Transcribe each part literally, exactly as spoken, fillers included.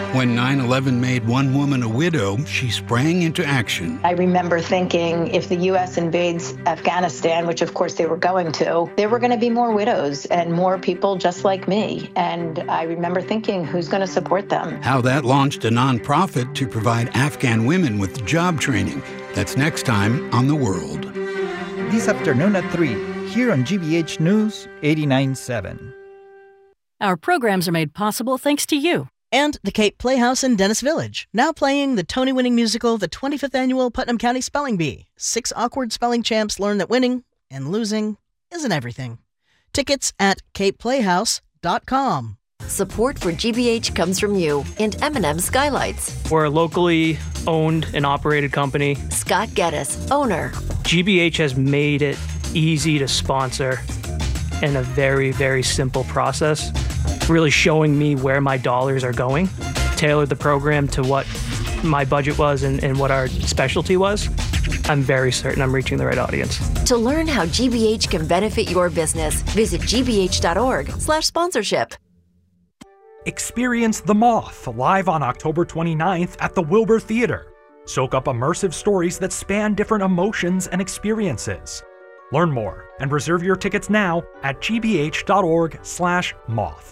When nine eleven made one woman a widow, she sprang into action. I remember thinking if the U S invades Afghanistan, which of course they were going to, there were going to be more widows and more people just like me. And I remember thinking, who's going to support them? How that launched a nonprofit to provide Afghan women with job training. That's next time on The World. This afternoon at three, here on G B H News eighty-nine point seven. Our programs are made possible thanks to you. And the Cape Playhouse in Dennis Village, now playing the Tony-winning musical, the twenty-fifth Annual Putnam County Spelling Bee. Six awkward spelling champs learn that winning and losing isn't everything. Tickets at cape playhouse dot com. Support for G B H comes from you and M and M Skylights. We're a locally owned and operated company. Scott Geddes, owner. G B H has made it easy to sponsor in a very, very simple process, really showing me where my dollars are going, tailored the program to what my budget was and, and what our specialty was. I'm very certain I'm reaching the right audience. To learn how G B H can benefit your business, visit g b h dot org slash sponsorship. Experience The Moth live on October twenty-ninth at the Wilbur Theater. Soak up immersive stories that span different emotions and experiences. Learn more and reserve your tickets now at g b h dot org slash moth.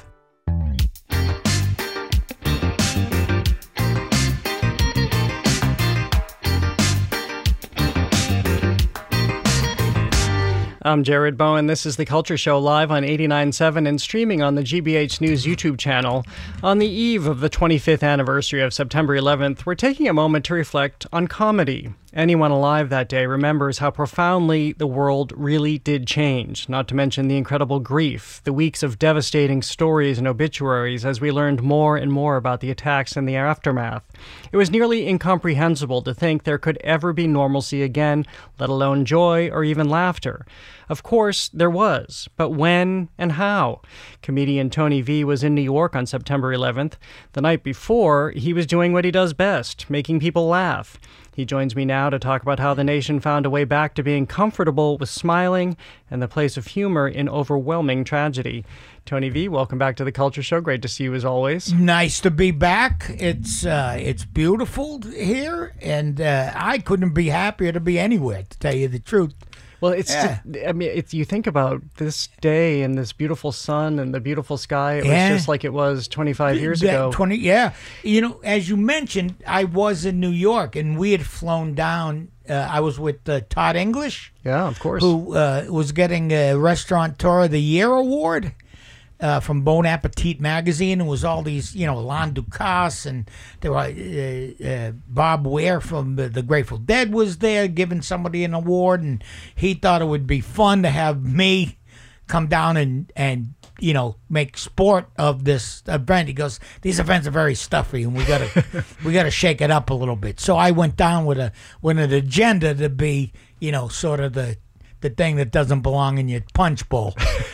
I'm Jared Bowen. This is The Culture Show live on eighty-nine point seven and streaming on the G B H News YouTube channel. On the eve of the twenty-fifth anniversary of September eleventh, we're taking a moment to reflect on comedy. Anyone alive that day remembers how profoundly the world really did change, not to mention the incredible grief, the weeks of devastating stories and obituaries as we learned more and more about the attacks and the aftermath. It was nearly incomprehensible to think there could ever be normalcy again, let alone joy or even laughter. Of course, there was, but when and how? Comedian Tony V was in New York on September eleventh. The night before, he was doing what he does best, making people laugh. He joins me now to talk about how the nation found a way back to being comfortable with smiling and the place of humor in overwhelming tragedy. Tony V, welcome back to The Culture Show. Great to see you as always. Nice to be back. It's uh, it's beautiful here, and uh, I couldn't be happier to be anywhere, to tell you the truth. Well, it's, yeah. I mean, it's, you think about this day and this beautiful sun and the beautiful sky. It yeah. was just like it was twenty-five years that ago. twenty, yeah. You know, as you mentioned, I was in New York, and we had flown down. Uh, I was with uh, Todd English. Yeah, of course. Who uh, was getting a Restaurateur of the Year award uh, from Bon Appetit magazine. It was all these, you know, Alain Ducasse, and there were uh, uh, Bob Weir from the, the Grateful Dead was there giving somebody an award, and he thought it would be fun to have me come down and, and you know, make sport of this event. He goes, these events are very stuffy, and we gotta we gotta shake it up a little bit. So I went down with a with an agenda to be, you know, sort of the the thing that doesn't belong in your punch bowl.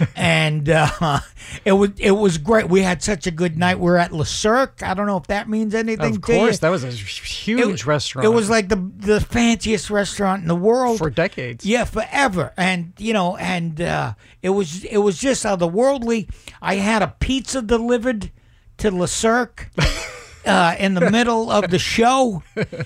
And uh, it was it was great. We had such a good night. We were at Le Cirque. I don't know if that means anything Of to you. course, that was a huge it, restaurant. It was like the the fanciest restaurant in the world. For decades. Yeah, forever. And, you know, and uh, it was it was just otherworldly. I had a pizza delivered to Le Cirque. Uh, in the middle of the show,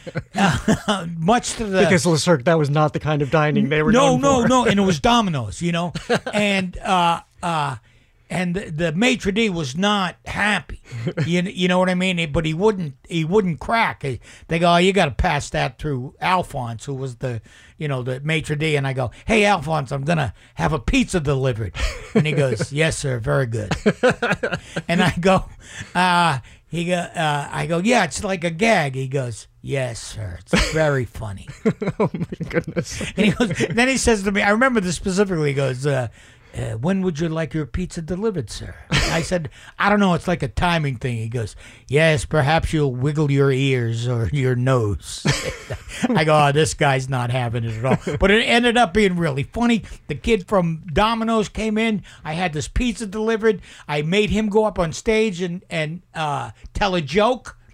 uh, much to the because Le Cirque, that was not the kind of dining they were no, known no, for. no, and it was Domino's, you know, and uh, uh, and the, the maitre d' was not happy, you you know what I mean? But he wouldn't he wouldn't crack. They go, oh, you got to pass that through Alphonse, who was the you know the maitre d', and I go, hey Alphonse, I'm gonna have a pizza delivered, and he goes, yes sir, very good, and I go, uh. He go, uh, I go, yeah, it's like a gag. He goes, yes, sir, it's very funny. Oh, my goodness. And he goes, then he says to me, I remember this specifically, he goes, uh, uh, when would you like your pizza delivered, sir? I said, I don't know, it's like a timing thing. He goes, yes, perhaps you'll wiggle your ears or your nose. I go, oh, this guy's not having it at all. But it ended up being really funny. The kid from Domino's came in. I had this pizza delivered. I made him go up on stage and, and uh, tell a joke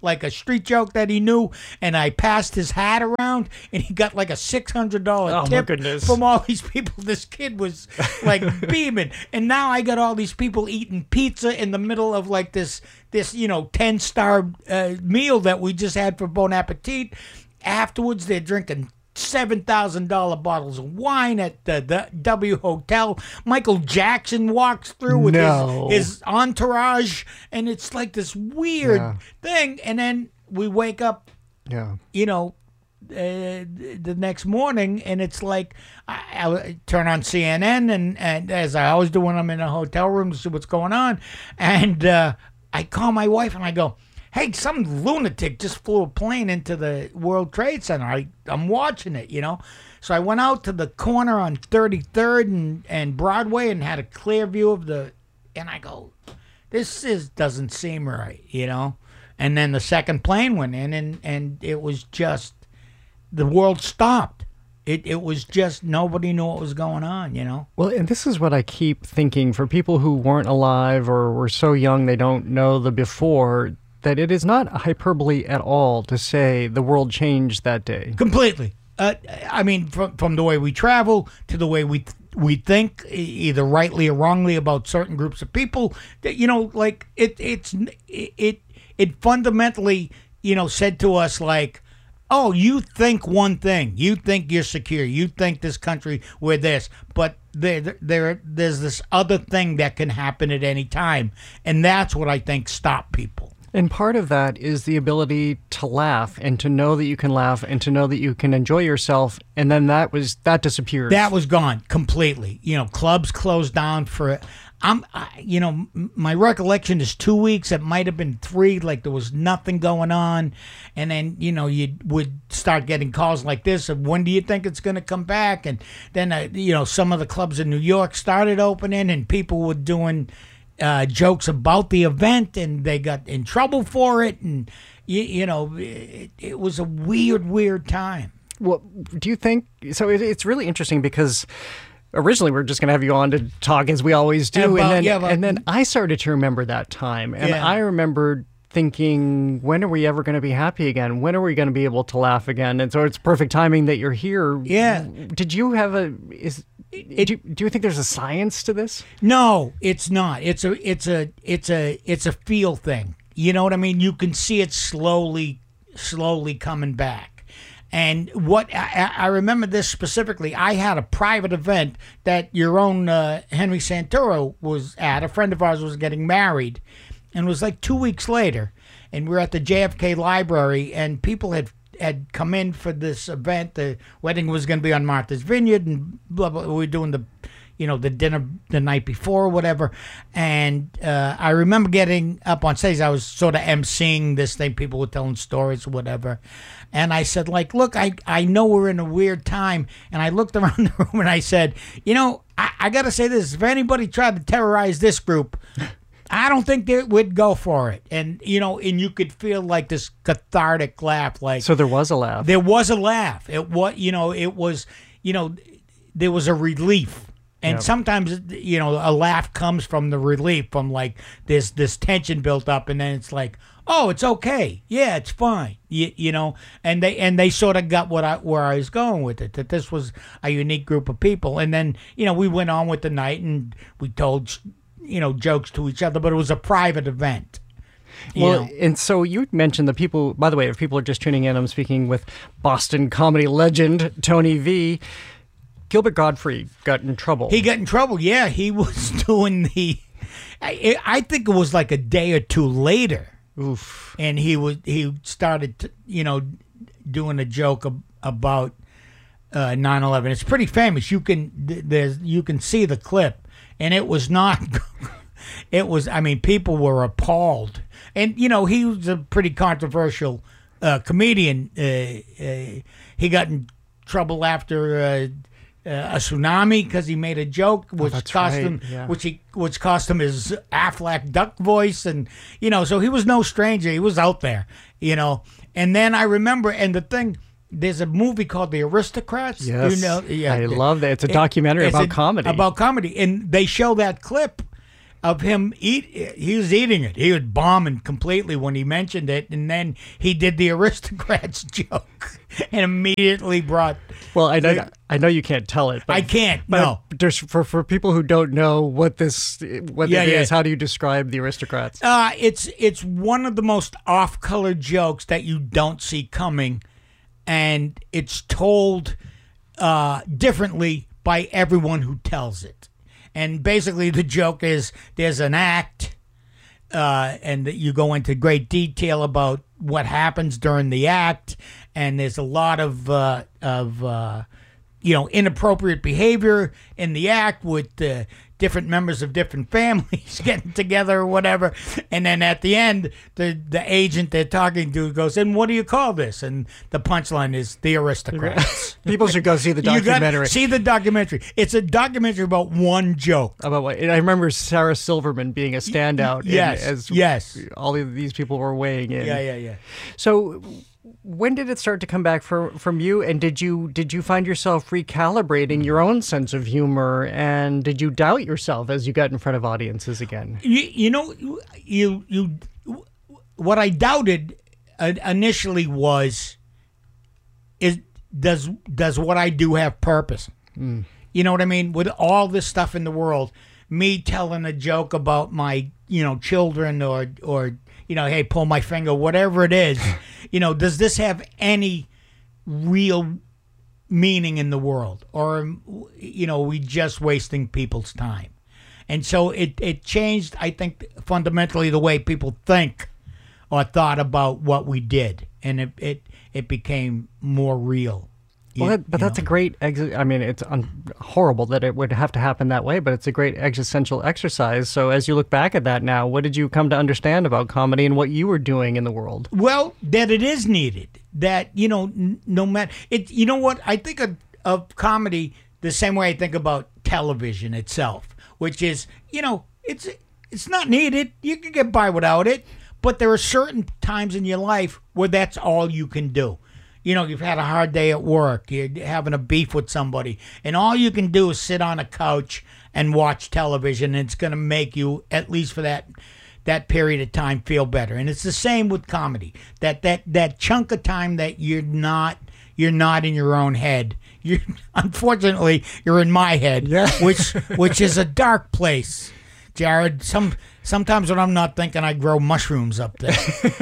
like a street joke that he knew, and I passed his hat around, and he got like a six hundred dollars Oh, my tip goodness. from all these people. This kid was like beaming, and now I got all these people eating pizza in the middle of like this, this you know, ten star uh, meal that we just had for Bon Appetit. Afterwards, they're drinking seven thousand dollars bottles of wine at the, the W Hotel. Michael Jackson walks through with No. his, his entourage, and it's like this weird Yeah. thing. And then we wake up, Yeah. you know, uh, the next morning, and it's like I, I turn on C N N, and, and as I always do when I'm in a hotel room to see what's going on, and uh, I call my wife and I go, hey, some lunatic just flew a plane into the World Trade Center. I, I'm watching it, you know. So I went out to the corner on thirty-third and, and Broadway and had a clear view of the, and I go, this is doesn't seem right, you know. And then the second plane went in, and, and it was just, the world stopped. It it was just, nobody knew what was going on, you know. Well, and this is what I keep thinking for people who weren't alive or were so young they don't know the before, that it is not hyperbole at all to say the world changed that day. Completely. Uh, I mean, from from the way we travel to the way we th- we think, e- either rightly or wrongly, about certain groups of people. That, you know, like it it's it it, it fundamentally, you know, said to us like, oh, you think one thing, you think you're secure, you think this country, we're this, but there there there's this other thing that can happen at any time, and that's what I think stopped people. And part of that is the ability to laugh and to know that you can laugh and to know that you can enjoy yourself. And then that was that disappeared. That was gone completely. You know, clubs closed down for. I'm, I, you know, m- my recollection is two weeks. It might have been three. Like there was nothing going on, and then you know you would start getting calls like this of when do you think it's going to come back? And then uh, you know some of the clubs in New York started opening, and people were doing. Uh, jokes about the event, and they got in trouble for it, and you, you know it, it was a weird weird time. Well, do you think so? It, it's really interesting because originally we were just going to have you on to talk as we always do, About- and then yeah, about- and then I started to remember that time, and Yeah. I remembered thinking, when are we ever going to be happy again? When are we going to be able to laugh again? And so it's perfect timing that you're here. Yeah. Did you have a is? It, do, you, do you think there's a science to this? No, it's not. It's a it's a it's a it's a feel thing. You know what I mean? You can see it slowly slowly coming back. And what I, I remember this specifically, I had a private event that your own uh, Henry Santoro was at. A friend of ours was getting married, and it was like two weeks later, and we were at the J F K Library, and people had had come in for this event. The wedding was going to be on Martha's Vineyard, and blah blah. We were doing the, you know, the dinner the night before or whatever. And uh, I remember getting up on stage. I was sort of emceeing this thing. People were telling stories or whatever. And I said, like, look, I, I know we're in a weird time. And I looked around the room and I said, you know, I, I got to say this. If anybody tried to terrorize this group, I don't think they would go for it. And, you know, and you could feel like this cathartic laugh. Like, So there was a laugh. there was a laugh. It was, you know, it was, you know, there was a relief. And Yep. sometimes, you know, a laugh comes from the relief, from like this this tension built up, and then it's like, oh, it's okay, yeah, it's fine, you, you know. And they and they sort of got what I where I was going with it, that this was a unique group of people. And then, you know, we went on with the night, and we told, you know, jokes to each other, but it was a private event. You Well, know? and so you mentioned the people, by the way, if people are just tuning in, I'm speaking with Boston comedy legend Tony V. Gilbert Gottfried got in trouble. He got in trouble. Yeah, he was doing the. I, I think it was like a day or two later. Oof. And he was he started, to, you know, doing a joke ab- about uh, nine eleven. It's pretty famous. You can there's you can see the clip, and it was not. It was. I mean, people were appalled, and you know he was a pretty controversial uh, comedian. Uh, uh, he got in trouble after. Uh, Uh, a tsunami because he made a joke which that's cost right, him yeah. which he which cost him his Aflac duck voice, and you know, so he was no stranger. He was out there, you know. And then I remember, and the thing, there's a movie called The Aristocrats. Yes, you know, yeah, I love that. It's a documentary it's about a- comedy. About comedy, and they show that clip, of him eat. He was eating it. He was bombing completely when he mentioned it, and then he did the aristocrats joke and immediately brought. Well, I know I know you can't tell it. But, I can't. But no. There's, for for people who don't know what this what Yeah, it yeah. is, how do you describe the aristocrats? Uh, it's it's one of the most off-color jokes that you don't see coming, and it's told uh, differently by everyone who tells it. And basically, the joke is there's an act, uh, and that you go into great detail about what happens during the act, and there's a lot of uh, of uh, you know inappropriate behavior in the act with uh, different members of different families getting together or whatever. And then at the end, the the agent they're talking to goes, "And what do you call this?" And the punchline is the aristocrats. People should go see the You documentary. gotta see the documentary. It's a documentary about one joke. About what? I remember Sarah Silverman being a standout. in- Yes, as yes. all of these people were weighing in. Yeah, yeah, yeah. So, when did it start to come back from from you? And did you did you find yourself recalibrating your own sense of humor? And did you doubt yourself as you got in front of audiences again? You, you know, you you what I doubted uh, initially was is does does what I do have purpose? Mm. You know what I mean? With all this stuff in the world, me telling a joke about my you know children or or you know, hey, pull my finger, whatever it is, you know, does this have any real meaning in the world? Or, you know, are we just wasting people's time? And so it, it changed, I think, fundamentally the way people think or thought about what we did. And it it, it became more real. Well, You- that, but you that's know? a great. Exi- I mean, it's un- horrible that it would have to happen that way, but it's a great existential exercise. So, as you look back at that now, what did you come to understand about comedy and what you were doing in the world? Well, that it is needed. That, you know, n- no matter it. You know what? I think of, of comedy the same way I think about television itself, which is, you know, it's it's not needed. You can get by without it, but there are certain times in your life where that's all you can do. You know, you've had a hard day at work, you're having a beef with somebody, and all you can do is sit on a couch and watch television, and it's going to make you, at least for that that period of time, feel better. And it's the same with comedy. That that that chunk of time that you're not you're not in your own head. You unfortunately you're in my head, Yeah. which which is a dark place. Jared, some sometimes when I'm not thinking, I grow mushrooms up there.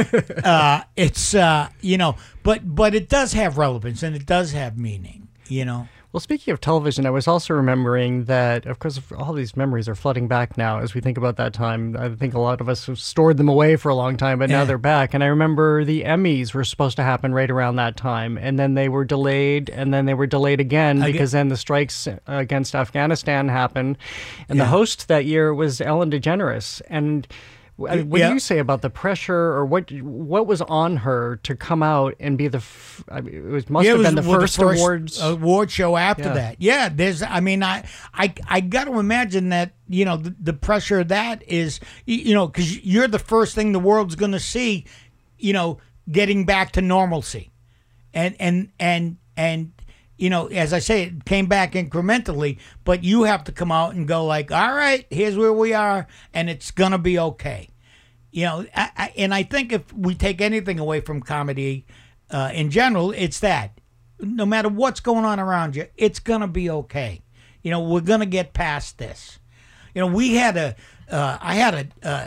uh, it's uh, you know, but but it does have relevance and it does have meaning. You know. Well, speaking of television, I was also remembering that, of course, all these memories are flooding back now as we think about that time. I think a lot of us have stored them away for a long time, but now Yeah. they're back. And I remember the Emmys were supposed to happen right around that time, and then they were delayed, and then they were delayed again I because then the strikes against Afghanistan happened. And Yeah. the host that year was Ellen DeGeneres. And I mean, what Yeah. do you say about the pressure, or what what was on her to come out and be the? F- I mean, it was, must Yeah, have it been the was first, awards. award show after Yeah. that. Yeah, there's. I mean, I I I got to imagine that you know the, the pressure of that is you, you know because you're the first thing the world's going to see, you know, getting back to normalcy, and and and and. You know, as I say, it came back incrementally, but you have to come out and go like, all right, here's where we are, and it's going to be okay. You know, I, I, and I think if we take anything away from comedy uh, in general, it's that. No matter what's going on around you, it's going to be okay. You know, we're going to get past this. You know, we had a, uh, I had a, uh,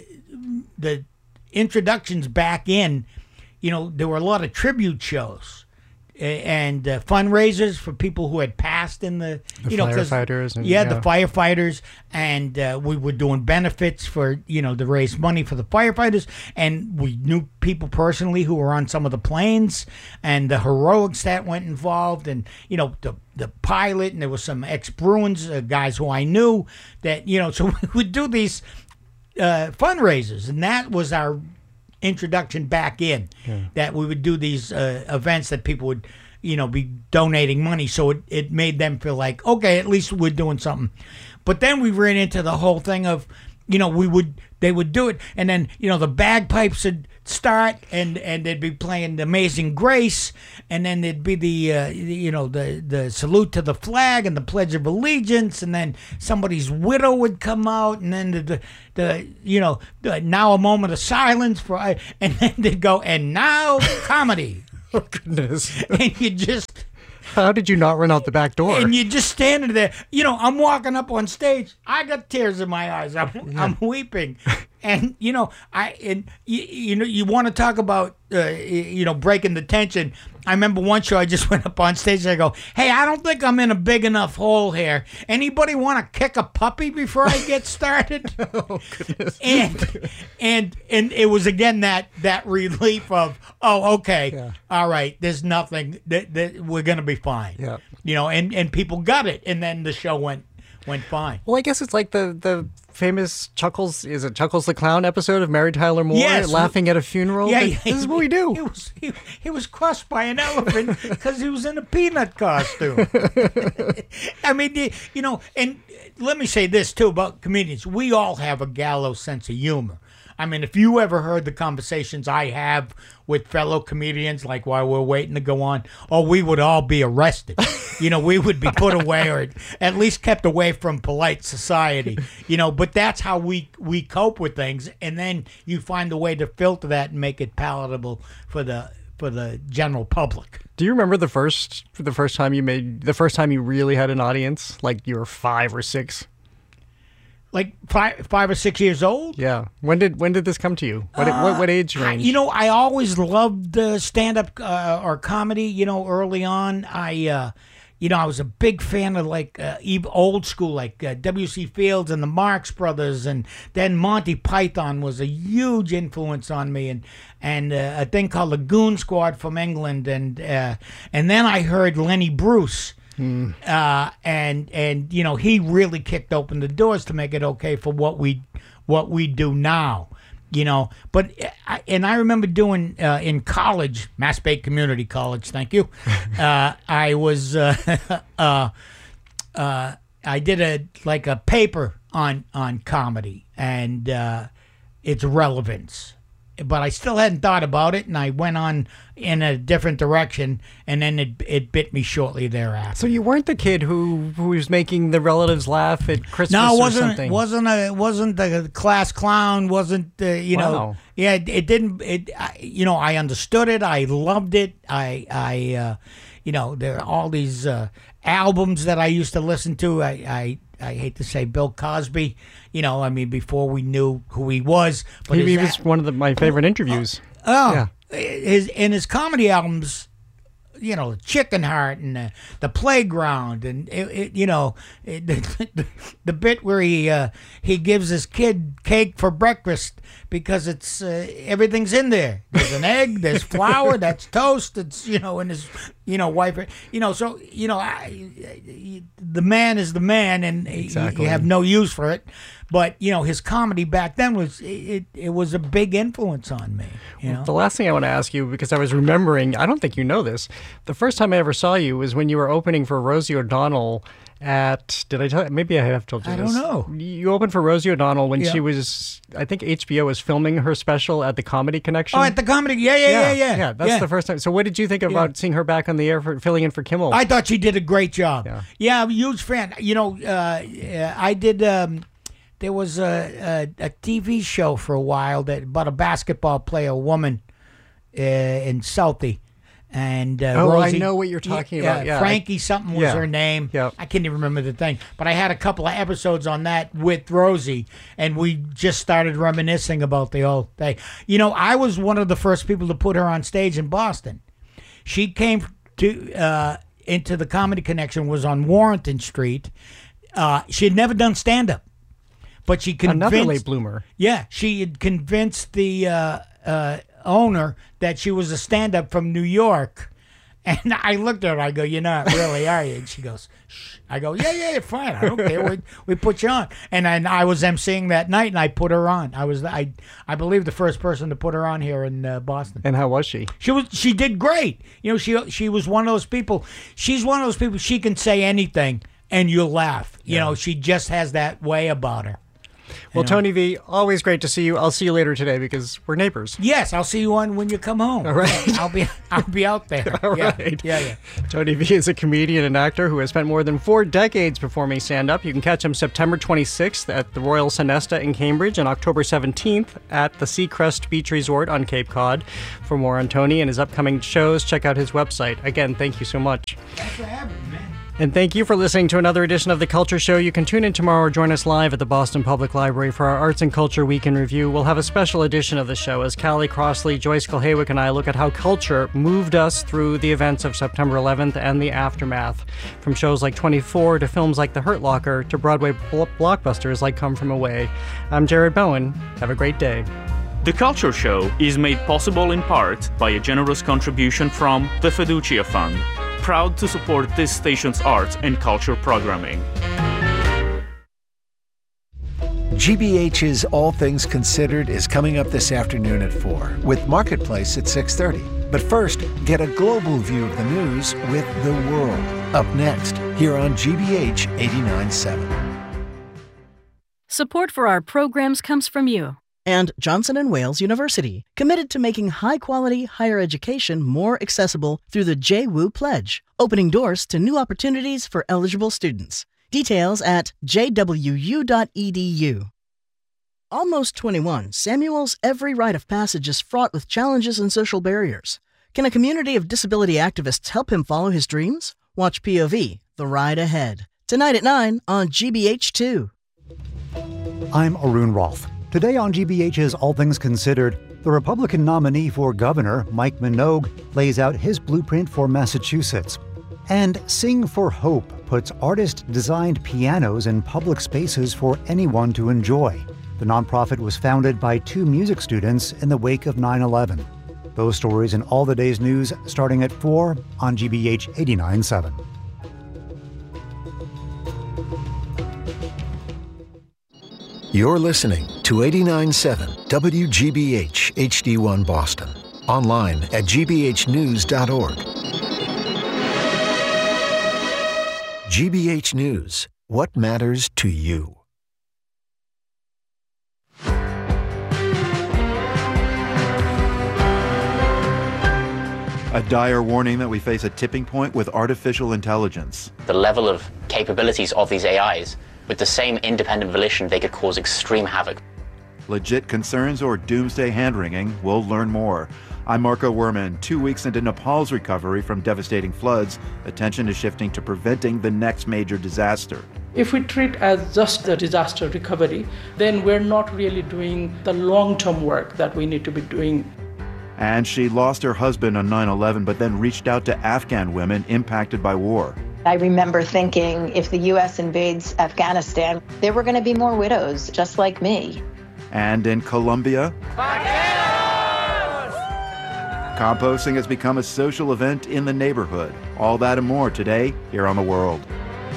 the introductions back in, you know, there were a lot of tribute shows and uh, fundraisers for people who had passed in the, The you know, 'cause- firefighters and- yeah, yeah. the firefighters, and uh, we were doing benefits for, you know, to raise money for the firefighters, and we knew people personally who were on some of the planes, and the heroics that went involved, and, you know, the the pilot, and there was some ex-Bruins uh, guys who I knew that, you know, so we would do these uh, fundraisers, and that was our introduction back in, that we would do these uh, events that people would, you know, be donating money. So it, it made them feel like, okay, at least we're doing something. But then we ran into the whole thing of, you know, we would, they would do it, and then you know the bagpipes would start, and and they'd be playing Amazing Grace, and then there'd be the uh, you know the the salute to the flag and the Pledge of Allegiance, and then somebody's widow would come out, and then the the, the you know the, now a moment of silence for, and then they'd go, and now comedy. Oh goodness! And you just. How did you not run out the back door? And you're just standing there. You know, I'm walking up on stage. I got tears in my eyes. I'm, yeah. I'm weeping. And, you know, I and you, you know, you want to talk about, uh, you know, breaking the tension. I remember one show I just went up on stage and I go, hey, I don't think I'm in a big enough hole here. Anybody want to kick a puppy before I get started? Oh, goodness. And, and, and it was, again, that, that relief of, oh, okay, yeah. all right, there's nothing, that, that we're going to be fine. Yeah. You know, and, and people got it. And then the show went went fine. Well, I guess it's like the, the famous Chuckles, is it Chuckles the Clown episode of Mary Tyler Moore, yes. laughing at a funeral? Yeah, this yeah, is what we do. He was, he, he was crushed by an elephant because he was in a peanut costume. I mean, you know, and let me say this, too, about comedians. We all have a gallows sense of humor. I mean, if you ever heard the conversations I have with fellow comedians, like while we're waiting to go on, oh, we would all be arrested. You know, we would be put away or at least kept away from polite society. You know, but that's how we we cope with things, and then you find a way to filter that and make it palatable for the for the general public. Do you remember the first the first time you made the first time you really had an audience, like you were five or six? Like five, five or six years old. Yeah. When did when did this come to you? What uh, what, what age range? I, you know, I always loved uh, stand up uh, or comedy. You know, early on, I, uh, you know, I was a big fan of like uh, old school, like uh, W C Fields and the Marx Brothers, and then Monty Python was a huge influence on me, and and uh, a thing called the Goon Squad from England, and uh, and then I heard Lenny Bruce. Mm. Uh, and and you know, he really kicked open the doors to make it okay for what we what we do now, you know. But I, and I remember doing uh, in college, Mass Bay Community College, thank you. uh, I was uh, uh, uh, I did a like a paper on on comedy and uh, its relevance. But I still hadn't thought about it, and I went on in a different direction, and then it it bit me shortly thereafter. So you weren't the kid who, who was making the relatives laugh at Christmas no, it wasn't, or something? No, wasn't a wasn't the class clown. Wasn't uh, you wow. know? Yeah, it, it didn't. It I, you know, I understood it. I loved it. I I uh, you know, there are all these uh, albums that I used to listen to. I. I I hate to say Bill Cosby, you know, I mean, before we knew who he was. But he, he was one of the, my favorite interviews. Oh, yeah. his, in his comedy albums, you know, Chicken Heart and the, the Playground, and, it, it, you know, it, the, the bit where he uh, he gives his kid cake for breakfast because it's uh, everything's in there. There's an egg, there's flour, that's toast, it's, you know, and his, you know, wife, you know, so, you know, I, the man is the man, and exactly. you have no use for it. But, you know, his comedy back then was, it, it was a big influence on me. You know? The last thing I want to ask you, because I was remembering, I don't think you know this, the first time I ever saw you was when you were opening for Rosie O'Donnell at, did I tell you? Maybe I have told you I this. I don't know. You opened for Rosie O'Donnell when yeah. she was, I think H B O was filming her special at the Comedy Connection. Oh, at the Comedy, yeah, yeah, yeah, yeah. Yeah, yeah that's yeah. the first time. So what did you think about yeah. seeing her back on the air for filling in for Kimmel? I thought she did a great job. Yeah, yeah I'm a huge fan. You know, uh, I did... Um, There was a, a, a T V show for a while that about a basketball player, a woman uh, in Southie. And uh, oh, Rosie, I know what you're talking yeah, about. Yeah, Frankie something was yeah. her name. Yeah. I can't even remember the thing. But I had a couple of episodes on that with Rosie, and we just started reminiscing about the old thing. You know, I was one of the first people to put her on stage in Boston. She came to uh, into the Comedy Connection, was on Warrenton Street. Uh, she had never done stand-up. But she convinced... Another late bloomer. Yeah, she had convinced the uh, uh, owner that she was a stand-up from New York. And I looked at her, I go, you're not really, are you? And she goes, shh. I go, yeah, yeah, fine. I don't care. We, we put you on. And then I was emceeing that night, and I put her on. I was, I I believe, the first person to put her on here in uh, Boston. And how was she? She was. She did great. You know, she she was one of those people. She's one of those people, she can say anything, and you'll laugh. You yeah. know, she just has that way about her. Well, know? Tony V, always great to see you. I'll see you later today because we're neighbors. Yes, I'll see you on when you come home. All right. I'll be I'll be out there. All yeah. right. Yeah, yeah. Tony V is a comedian and actor who has spent more than four decades performing stand-up. You can catch him September twenty-sixth at the Royal Sonesta in Cambridge and October seventeenth at the Seacrest Beach Resort on Cape Cod. For more on Tony and his upcoming shows, check out his website. Again, thank you so much. Thanks for having me, man. And thank you for listening to another edition of The Culture Show. You can tune in tomorrow or join us live at the Boston Public Library for our Arts and Culture Week in Review. We'll have a special edition of the show as Callie Crossley, Joyce Kulhawick, and I look at how culture moved us through the events of September eleventh and the aftermath. From shows like twenty-four to films like The Hurt Locker to Broadway bl- blockbusters like Come From Away. I'm Jared Bowen. Have a great day. The Culture Show is made possible in part by a generous contribution from the Fiducia Fund, proud to support this station's arts and culture programming. G B H's All Things Considered is coming up this afternoon at four, with Marketplace at six thirty. But first, get a global view of the news with The World, up next, here on G B H eighty-nine point seven. Support for our programs comes from you. And Johnson and Wales University, committed to making high-quality higher education more accessible through the J W U Pledge, opening doors to new opportunities for eligible students. Details at j w u dot e d u. Almost twenty-one, Samuel's every rite of passage is fraught with challenges and social barriers. Can a community of disability activists help him follow his dreams? Watch P O V, The Ride Ahead, tonight at nine on G B H two. I'm Arun Rolfe. Today on G B H's All Things Considered, the Republican nominee for governor, Mike Minogue, lays out his blueprint for Massachusetts. And Sing for Hope puts artist-designed pianos in public spaces for anyone to enjoy. The nonprofit was founded by two music students in the wake of nine eleven. Those stories and all the day's news starting at four on G B H eighty-nine point seven. You're listening to eighty-nine point seven W G B H H D one Boston. Online at g b h news dot org. G B H News. What matters to you? A dire warning that we face a tipping point with artificial intelligence. The level of capabilities of these A Is, with the same independent volition, they could cause extreme havoc. Legit concerns or doomsday hand-wringing? We'll learn more. I'm Marco Werman. Two weeks into Nepal's recovery from devastating floods, attention is shifting to preventing the next major disaster. If we treat as just the disaster recovery, then we're not really doing the long-term work that we need to be doing. And she lost her husband on nine eleven, but then reached out to Afghan women impacted by war. I remember thinking if the U S invades Afghanistan, there were going to be more widows just like me. And in Colombia, composting has become a social event in the neighborhood. All that and more today here on The World.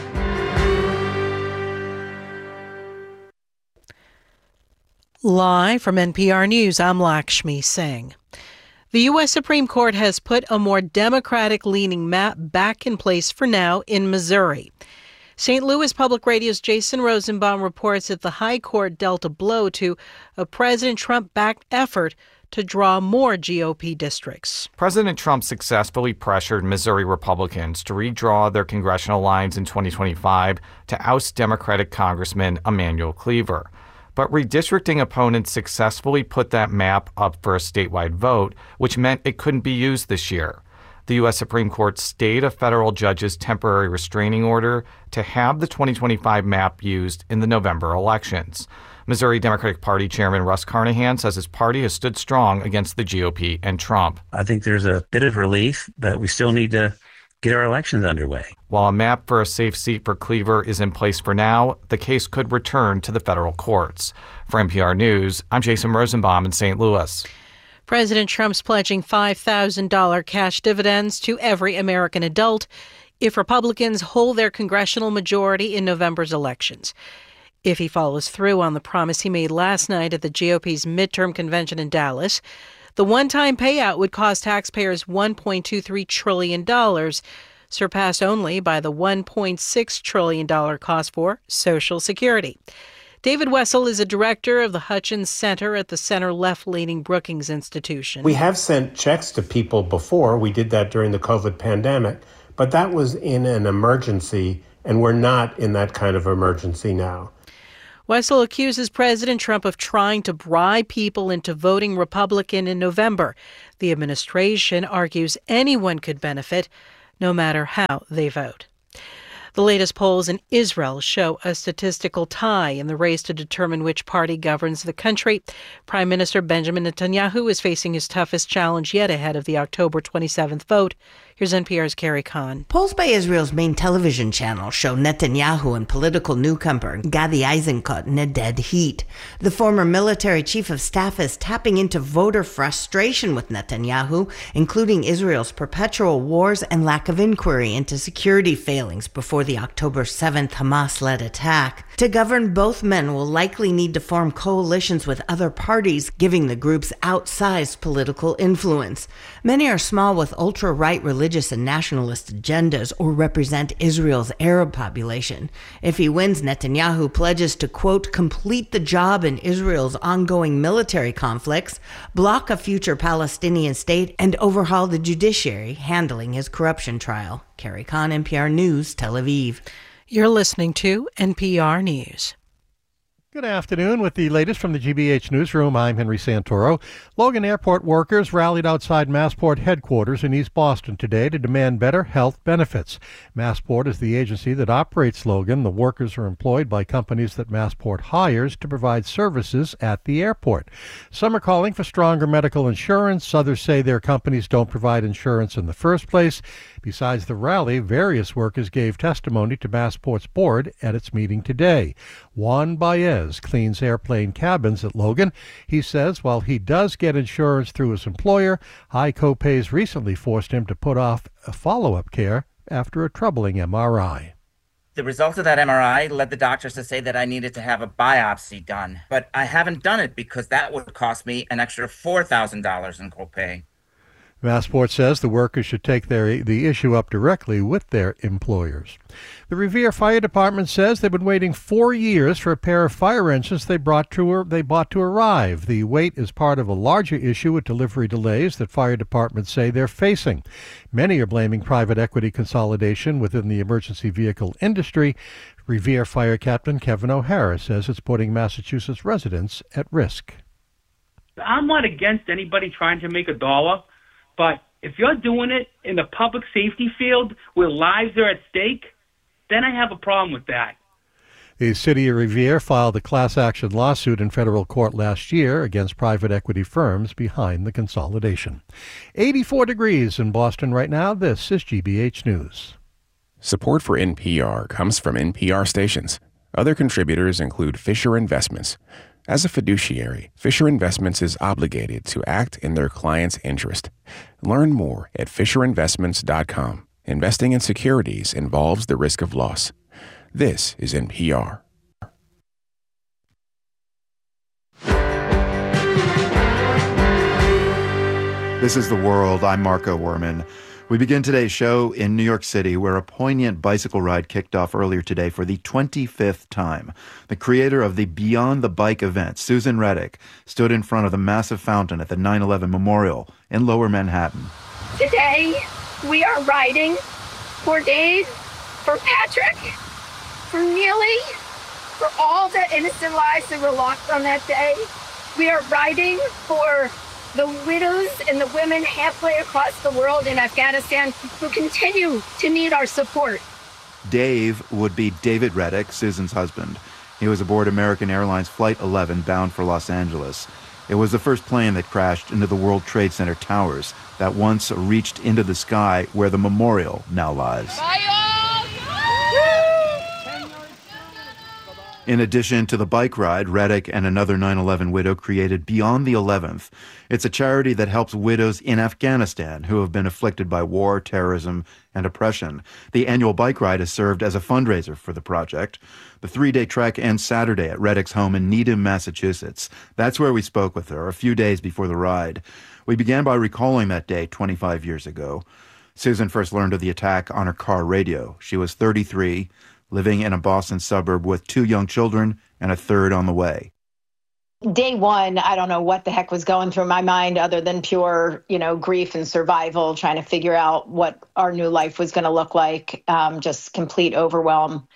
Live from N P R News, I'm Lakshmi Singh. The U S Supreme Court has put a more Democratic-leaning map back in place for now in Missouri. Saint Louis Public Radio's Jason Rosenbaum reports that the High Court dealt a blow to a President Trump-backed effort to draw more G O P districts. President Trump successfully pressured Missouri Republicans to redraw their congressional lines in twenty twenty-five to oust Democratic Congressman Emanuel Cleaver. But redistricting opponents successfully put that map up for a statewide vote, which meant it couldn't be used this year. The U S Supreme Court stayed a federal judge's temporary restraining order to have the twenty twenty-five map used in the November elections. Missouri Democratic Party Chairman Russ Carnahan says his party has stood strong against the G O P and Trump. I think there's a bit of relief, but we still need to get our elections underway. While a map for a safe seat for Cleaver is in place for now, the case could return to the federal courts. For N P R News, I'm Jason Rosenbaum in Saint Louis. President Trump's pledging five thousand dollars cash dividends to every American adult if Republicans hold their congressional majority in November's elections. If he follows through on the promise he made last night at the G O P's midterm convention in Dallas, the one-time payout would cost taxpayers one point two three trillion dollars, surpassed only by the one point six trillion dollars cost for Social Security. David Wessel is a director of the Hutchins Center at the center-left-leaning Brookings Institution. We have sent checks to people before. We did that during the COVID pandemic, but that was in an emergency, and we're not in that kind of emergency now. Wessel accuses President Trump of trying to bribe people into voting Republican in November. The administration argues anyone could benefit, no matter how they vote. The latest polls in Israel show a statistical tie in the race to determine which party governs the country. Prime Minister Benjamin Netanyahu is facing his toughest challenge yet ahead of the October twenty-seventh vote. Here's N P R's Carrie Kahn. Polls by Israel's main television channel show Netanyahu and political newcomer Gadi Eisenkot in a dead heat. The former military chief of staff is tapping into voter frustration with Netanyahu, including Israel's perpetual wars and lack of inquiry into security failings before the October seventh Hamas-led attack. To govern, both men will likely need to form coalitions with other parties, giving the groups outsized political influence. Many are small with ultra-right religious and nationalist agendas or represent Israel's Arab population. If he wins, Netanyahu pledges to, quote, complete the job in Israel's ongoing military conflicts, block a future Palestinian state, and overhaul the judiciary, handling his corruption trial. Carrie Kahn, N P R News, Tel Aviv. You're listening to N P R News. Good afternoon. With the latest from the G B H Newsroom, I'm Henry Santoro. Logan Airport workers rallied outside Massport headquarters in East Boston today to demand better health benefits. Massport is the agency that operates Logan. The workers are employed by companies that Massport hires to provide services at the airport. Some are calling for stronger medical insurance. Others say their companies don't provide insurance in the first place. Besides the rally, various workers gave testimony to Massport's board at its meeting today. Juan Baez cleans airplane cabins at Logan. He says while he does get insurance through his employer, high copays recently forced him to put off a follow-up care after a troubling M R I. The results of that M R I led the doctors to say that I needed to have a biopsy done, but I haven't done it because that would cost me an extra four thousand dollars in copay. Massport says the workers should take their, the issue up directly with their employers. The Revere Fire Department says they've been waiting four years for a pair of fire engines they brought to they bought to arrive. The wait is part of a larger issue with delivery delays that fire departments say they're facing. Many are blaming private equity consolidation within the emergency vehicle industry. Revere Fire Captain Kevin O'Hara says it's putting Massachusetts residents at risk. I'm not against anybody trying to make a dollar. But if you're doing it in the public safety field where lives are at stake, then I have a problem with that. The city of Revere filed a class action lawsuit in federal court last year against private equity firms behind the consolidation. eighty-four degrees in Boston right now. This is G B H News. Support for N P R comes from N P R stations. Other contributors include Fisher Investments. As a fiduciary, Fisher Investments is obligated to act in their client's interest. Learn more at fisher investments dot com. Investing in securities involves the risk of loss. This is N P R. This is The World. I'm Marco Werman. We begin today's show in New York City, where a poignant bicycle ride kicked off earlier today for the twenty-fifth time. The creator of the Beyond the Bike event, Susan Reddick, stood in front of the massive fountain at the nine eleven Memorial in Lower Manhattan. Today, we are riding for Dave, for Patrick, for Neely, for all the innocent lives that were lost on that day. We are riding for the widows and the women halfway across the world in Afghanistan who continue to need our support. Dave would be David Reddick, Susan's husband. He was aboard American Airlines Flight eleven bound for Los Angeles. It was the first plane that crashed into the World Trade Center towers that once reached into the sky where the memorial now lies. In addition to the bike ride, Reddick and another nine eleven widow created Beyond the eleventh. It's a charity that helps widows in Afghanistan who have been afflicted by war, terrorism, and oppression. The annual bike ride has served as a fundraiser for the project. The three-day trek ends Saturday at Reddick's home in Needham, Massachusetts. That's where we spoke with her a few days before the ride. We began by recalling that day twenty-five years ago. Susan first learned of the attack on her car radio. She was thirty-three, living in a Boston suburb with two young children and a third on the way. Day one, I don't know what the heck was going through my mind other than pure, you know, grief and survival, trying to figure out what our new life was going to look like, um, just complete overwhelm.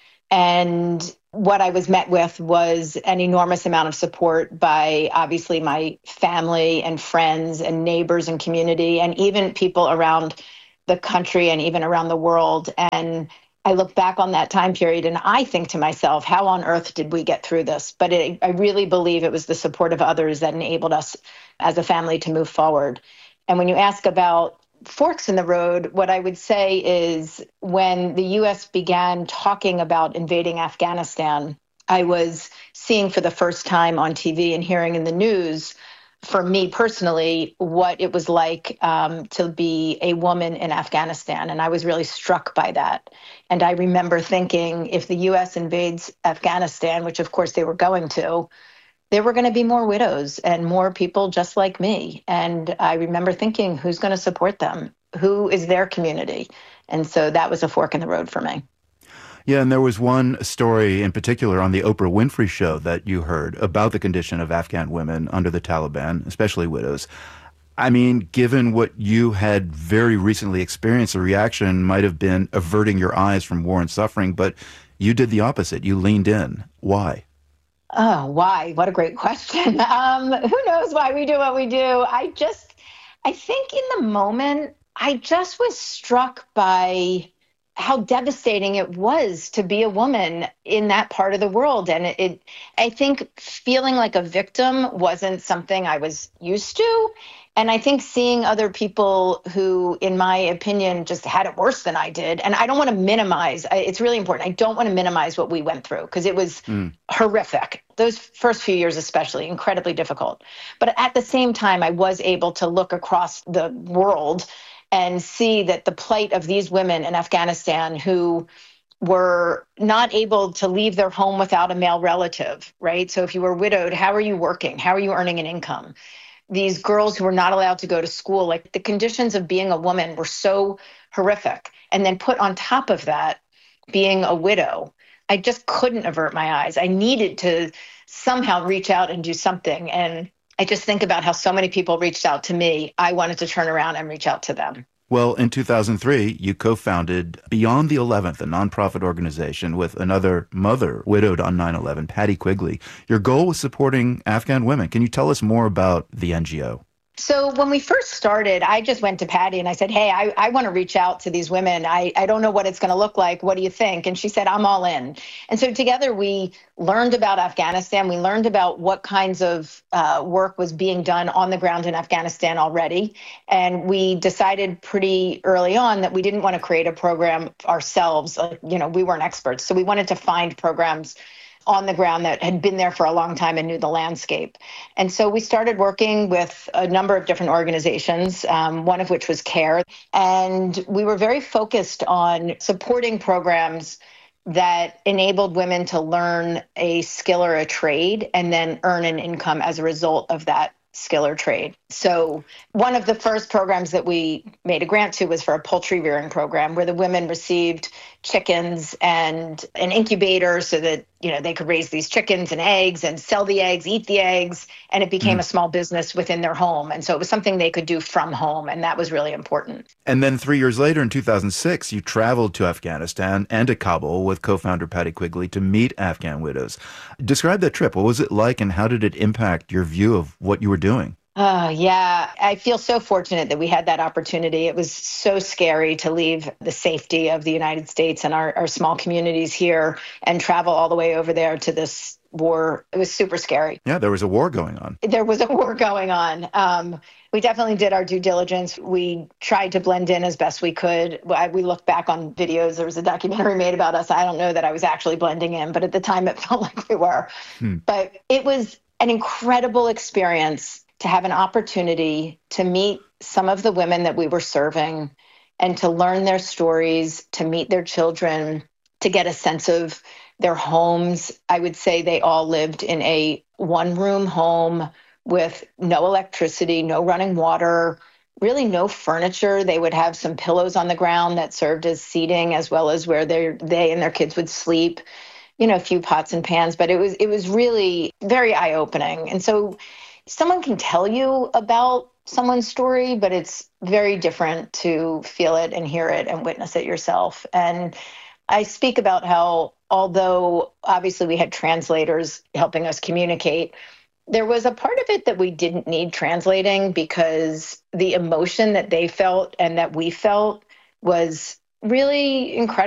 And what I was met with was an enormous amount of support by obviously my family and friends and neighbors and community, and even people around the country and even around the world. And I look back on that time period and I think to myself, how on earth did we get through this? But it, I really believe it was the support of others that enabled us as a family to move forward. And when you ask about forks in the road, what I would say is when the U S began talking about invading Afghanistan, I was seeing for the first time on T V and hearing in the news, for me personally, what it was like um, to be a woman in Afghanistan. And I was really struck by that. And I remember thinking, if the U S invades Afghanistan, which of course they were going to, there were going to be more widows and more people just like me. And I remember thinking, who's going to support them? Who is their community? And so that was a fork in the road for me. Yeah, and there was one story in particular on the Oprah Winfrey Show that you heard about the condition of Afghan women under the Taliban, especially widows. I mean, given what you had very recently experienced, the reaction might have been averting your eyes from war and suffering, but you did the opposite. You leaned in. Why? Oh, why? What a great question. Um, who knows why we do what we do? I just, I think in the moment, I just was struck by how devastating it was to be a woman in that part of the world. And it, it, I think feeling like a victim wasn't something I was used to. And I think seeing other people who, in my opinion, just had it worse than I did. And I don't want to minimize, it's really important. I don't want to minimize what we went through because it was mm. horrific. Those first few years, especially, incredibly difficult. But at the same time, I was able to look across the world and see that the plight of these women in Afghanistan who were not able to leave their home without a male relative, right? So if you were widowed, how are you working? How are you earning an income? These girls who were not allowed to go to school, like the conditions of being a woman were so horrific. And then put on top of that, being a widow, I just couldn't avert my eyes. I needed to somehow reach out and do something. And I just think about how so many people reached out to me. I wanted to turn around and reach out to them. Well, in two thousand three, you co-founded Beyond the eleventh, a nonprofit organization with another mother widowed on nine eleven, Patty Quigley. Your goal was supporting Afghan women. Can you tell us more about the N G O? So when we first started, I just went to Patty and I said, hey, I, I want to reach out to these women. I, I don't know what it's going to look like. What do you think? And she said, I'm all in. And so together we learned about Afghanistan. We learned about what kinds of uh, work was being done on the ground in Afghanistan already. And we decided pretty early on that we didn't want to create a program ourselves. Uh, you know, we weren't experts. So we wanted to find programs on the ground that had been there for a long time and knew the landscape. And so we started working with a number of different organizations, um, one of which was CARE. And we were very focused on supporting programs that enabled women to learn a skill or a trade and then earn an income as a result of that skill or trade. So one of the first programs that we made a grant to was for a poultry rearing program where the women received chickens and an incubator so that, you know, they could raise these chickens and eggs and sell the eggs, eat the eggs, and it became mm. a small business within their home. And so it was something they could do from home, and that was really important. And then three years later, in two thousand six, you traveled to Afghanistan and to Kabul with co-founder Patty Quigley to meet Afghan widows. Describe that trip. What was it like, and how did it impact your view of what you were doing? Oh, yeah. I feel so fortunate that we had that opportunity. It was so scary to leave the safety of the United States and our, our small communities here and travel all the way over there to this war. It was super scary. Yeah, there was a war going on. There was a war going on. Um, we definitely did our due diligence. We tried to blend in as best we could. We looked back on videos. There was a documentary made about us. I don't know that I was actually blending in, but at the time it felt like we were. Hmm. But it was an incredible experience to have an opportunity to meet some of the women that we were serving and to learn their stories, to meet their children, to get a sense of their homes. I would say they all lived in a one-room home with no electricity, no running water, really no furniture. They would have some pillows on the ground that served as seating as well as where they they and their kids would sleep. you know, a few pots and pans, but it was it was really very eye-opening. And so someone can tell you about someone's story, but it's very different to feel it and hear it and witness it yourself. And I speak about how, although obviously we had translators helping us communicate, there was a part of it that we didn't need translating because the emotion that they felt and that we felt was really incredible.